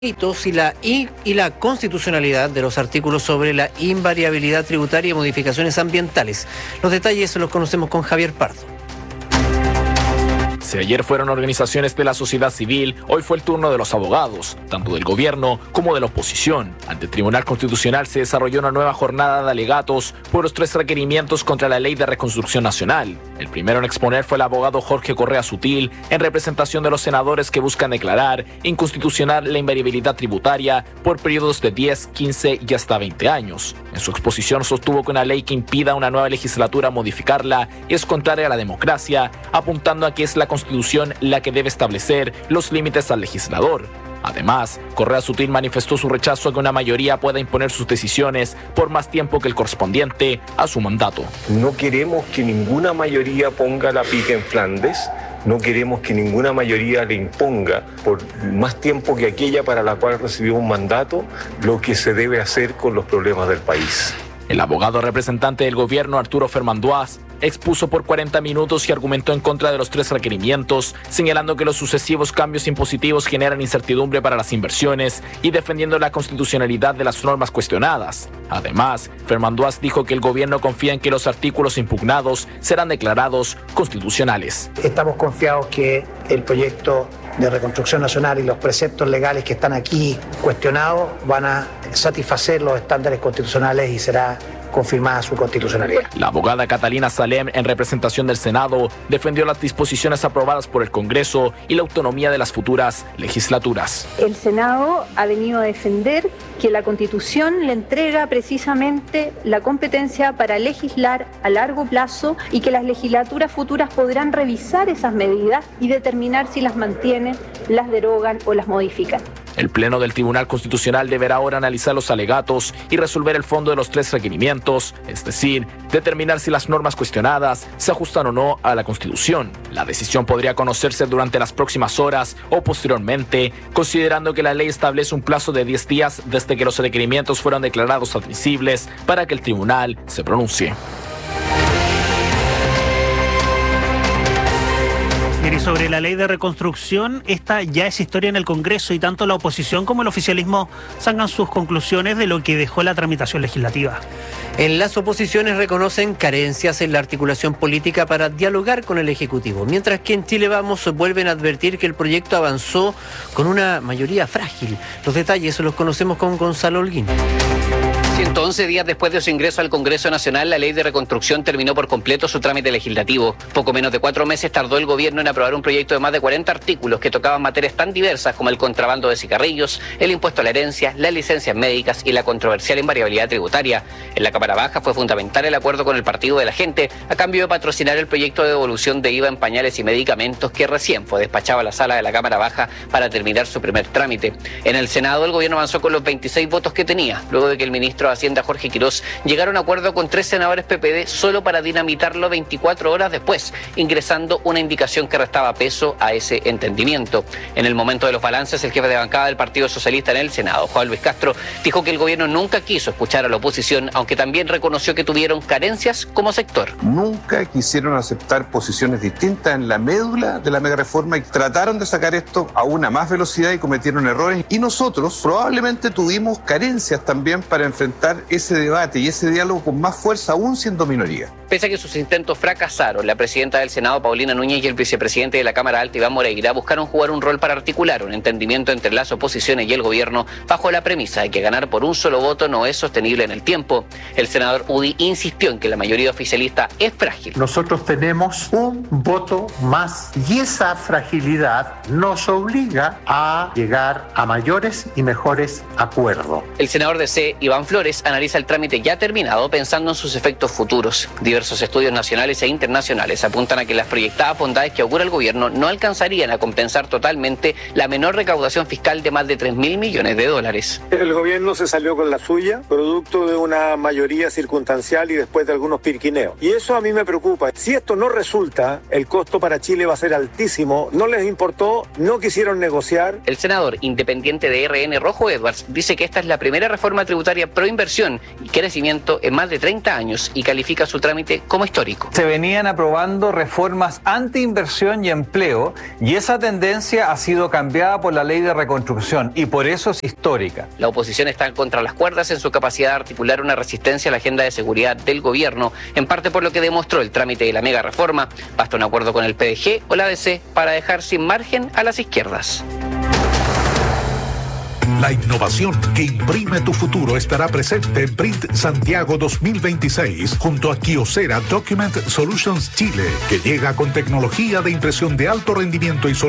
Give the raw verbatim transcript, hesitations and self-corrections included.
y la, y, y la constitucionalidad de los artículos sobre la invariabilidad tributaria y modificaciones ambientales. Los detalles los conocemos con Javier Pardo. Si ayer fueron organizaciones de la sociedad civil, hoy fue el turno de los abogados, tanto del gobierno como de la oposición. Ante el Tribunal Constitucional se desarrolló una nueva jornada de alegatos por los tres requerimientos contra la Ley de Reconstrucción Nacional. El primero en exponer fue el abogado Jorge Correa Sutil, en representación de los senadores que buscan declarar inconstitucional la invariabilidad tributaria por periodos de diez, quince y hasta veinte años. En su exposición sostuvo que una ley que impida a una nueva legislatura modificarla es contraria a la democracia, apuntando a que es la Constitución la que debe establecer los límites al legislador. Además, Correa Sutil manifestó su rechazo a que una mayoría pueda imponer sus decisiones por más tiempo que el correspondiente a su mandato. No queremos que ninguna mayoría ponga la pica en Flandes, no queremos que ninguna mayoría le imponga por más tiempo que aquella para la cual recibió un mandato lo que se debe hacer con los problemas del país. El abogado representante del gobierno, Arturo Fermanduás, expuso por cuarenta minutos y argumentó en contra de los tres requerimientos, señalando que los sucesivos cambios impositivos generan incertidumbre para las inversiones y defendiendo la constitucionalidad de las normas cuestionadas. Además, Fermanduás dijo que el gobierno confía en que los artículos impugnados serán declarados constitucionales. Estamos confiados que el proyecto de reconstrucción nacional y los preceptos legales que están aquí cuestionados van a satisfacer los estándares constitucionales y será confirmada su constitucionalidad. La abogada Catalina Salem, en representación del Senado, defendió las disposiciones aprobadas por el Congreso y la autonomía de las futuras legislaturas. El Senado ha venido a defender que la Constitución le entrega precisamente la competencia para legislar a largo plazo y que las legislaturas futuras podrán revisar esas medidas y determinar si las mantienen, las derogan o las modifican. El Pleno del Tribunal Constitucional deberá ahora analizar los alegatos y resolver el fondo de los tres requerimientos, es decir, determinar si las normas cuestionadas se ajustan o no a la Constitución. La decisión podría conocerse durante las próximas horas o posteriormente, considerando que la ley establece un plazo de diez días desde que los requerimientos fueron declarados admisibles para que el tribunal se pronuncie. Y sobre la ley de reconstrucción, esta ya es historia en el Congreso y tanto la oposición como el oficialismo sacan sus conclusiones de lo que dejó la tramitación legislativa. En las oposiciones reconocen carencias en la articulación política para dialogar con el Ejecutivo, mientras que en Chile Vamos vuelven a advertir que el proyecto avanzó con una mayoría frágil. Los detalles los conocemos con Gonzalo Holguín. ciento once días después de su ingreso al Congreso Nacional, la ley de reconstrucción terminó por completo su trámite legislativo. Poco menos de cuatro meses tardó el gobierno en aprobar un proyecto de más de cuarenta artículos que tocaban materias tan diversas como el contrabando de cigarrillos, el impuesto a la herencia, las licencias médicas y la controversial invariabilidad tributaria. En la Cámara Baja fue fundamental el acuerdo con el Partido de la Gente a cambio de patrocinar el proyecto de devolución de I V A en pañales y medicamentos que recién fue despachado a la sala de la Cámara Baja para terminar su primer trámite. En el Senado el gobierno avanzó con los veintiséis votos que tenía, luego de que el ministro de Hacienda Jorge Quirós llegara a un acuerdo con tres senadores P P D solo para dinamitarlo veinticuatro horas después, ingresando una indicación que restaba peso a ese entendimiento. En el momento de los balances, el jefe de bancada del Partido Socialista en el Senado, Juan Luis Castro, dijo que el gobierno nunca quiso escuchar a la oposición, aunque también reconoció que tuvieron carencias como sector. Nunca quisieron aceptar posiciones distintas en la médula de la megareforma y trataron de sacar esto a una más velocidad y cometieron errores. Y nosotros probablemente tuvimos carencias también para enfrentar ese debate y ese diálogo con más fuerza, aún siendo minoría. Pese a que sus intentos fracasaron, la presidenta del Senado, Paulina Núñez, y el vicepresidente de la Cámara Alta, Iván Moreira, buscaron jugar un rol para articular un entendimiento entre las oposiciones y el gobierno bajo la premisa de que ganar por un solo voto no es sostenible en el tiempo. El senador Udi insistió en que la mayoría oficialista es frágil. Nosotros tenemos un voto más y esa fragilidad nos obliga a llegar a mayores y mejores acuerdos. El senador D C, Iván Flores, analiza el trámite ya terminado pensando en sus efectos futuros. Diversos estudios nacionales e internacionales apuntan a que las proyectadas bondades que augura el gobierno no alcanzarían a compensar totalmente la menor recaudación fiscal de más de tres mil millones de dólares. El gobierno se salió con la suya, producto de una mayoría circunstancial y después de algunos pirquineos. Y eso a mí me preocupa. Si esto no resulta, el costo para Chile va a ser altísimo. No les importó, no quisieron negociar. El senador independiente de R N, Rojo Edwards, dice que esta es la primera reforma tributaria pro inversión y crecimiento en más de treinta años y califica su trámite como histórico. Se venían aprobando reformas anti-inversión y empleo y esa tendencia ha sido cambiada por la ley de reconstrucción y por eso es histórica. La oposición está contra las cuerdas en su capacidad de articular una resistencia a la agenda de seguridad del gobierno, en parte por lo que demostró el trámite de la mega reforma. Basta un acuerdo con el P D G o la A D C para dejar sin margen a las izquierdas. La innovación que imprime tu futuro estará presente en Print Santiago dos mil veintiséis junto a Kyocera Document Solutions Chile, que llega con tecnología de impresión de alto rendimiento y soluciones